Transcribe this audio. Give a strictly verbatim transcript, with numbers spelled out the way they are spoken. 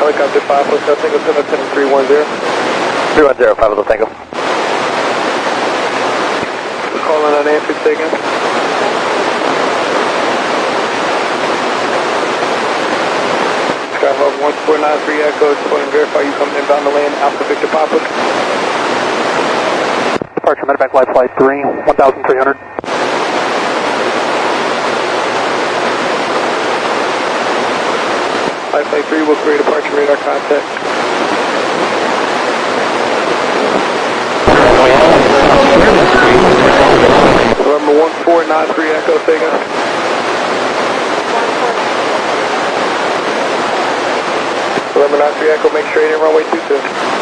Helicopter five, Hotel Tango, seven ten three one zero. three one zero, five Hotel Tango. Calling unanswered, say again. Skyhawk one four nine three Echo, just want to verify you coming inbound to land, Alpha Victor Papa. Departure medevac light flight three, one thousand three hundred. Light flight three, will create departure radar contact. November one four nine three Echo, say again. November nine three Echo, make straight in runway two two.